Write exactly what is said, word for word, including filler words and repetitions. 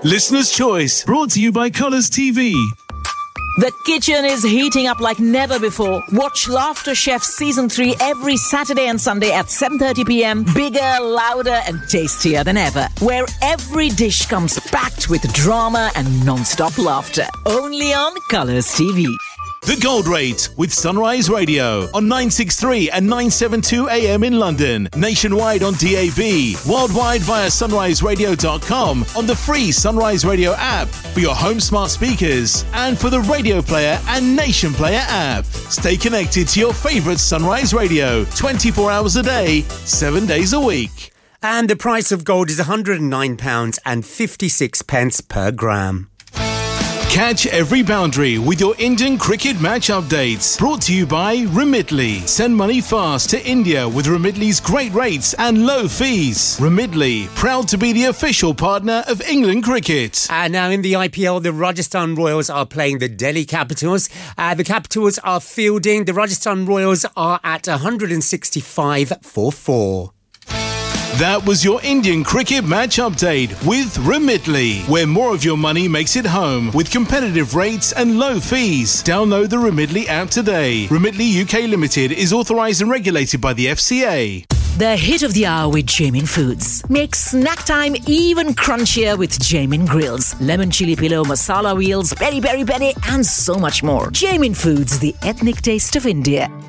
Listener's Choice, brought to you by Colours T V. The kitchen is heating up like never before. Watch Laughter Chef Season three every Saturday and Sunday at seven thirty p.m. Bigger, louder and tastier than ever. Where every dish comes packed with drama and non-stop laughter. Only on Colours T V. The Gold Rate with Sunrise Radio on nine sixty-three and nine seventy-two A M in London, nationwide on D A B, worldwide via sunrise radio dot com, on the free Sunrise Radio app for your home smart speakers and for the Radio Player and Nation Player app. Stay connected to your favourite Sunrise Radio twenty-four hours a day, seven days a week. And the price of gold is one hundred nine pounds fifty-six per gram. Catch every boundary with your Indian cricket match updates. Brought to you by Remitly. Send money fast to India with Remitly's great rates and low fees. Remitly, proud to be the official partner of England cricket. And now in the I P L, the Rajasthan Royals are playing the Delhi Capitals. Uh, the Capitals are fielding. The Rajasthan Royals are at one hundred sixty-five for four. That was your Indian cricket match update with Remitly, where more of your money makes it home with competitive rates and low fees. Download the Remitly app today. Remitly U K Limited is authorised and regulated by the F C A. The hit of the hour with Jamin Foods. Make snack time even crunchier with Jamin Grills. Lemon chili pillow, masala wheels, peri peri peri and so much more. Jamin Foods, the ethnic taste of India.